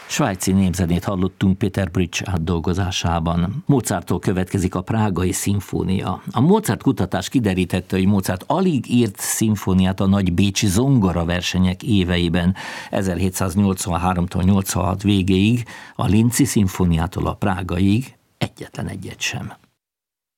Svájci népzenét hallottunk Peter Bridge átdolgozásában. Mozarttól következik a Prágai szimfónia. A Mozart kutatás kiderítette, hogy Mozart alig írt szimfóniát a nagy bécsi zongora versenyek éveiben, 1783-tól 86 végéig, a Linci szimfóniától a Prágaig egyetlen egyet sem.